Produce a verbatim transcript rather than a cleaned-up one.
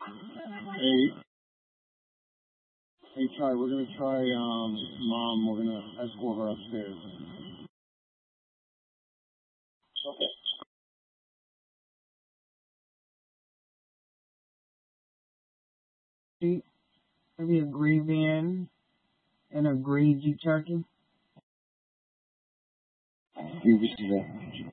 Hey, hey, Ty, we're gonna try, um, mom. We're gonna escort her upstairs. Okay. Maybe a green van and a green Jeep Cherokee. You wish that.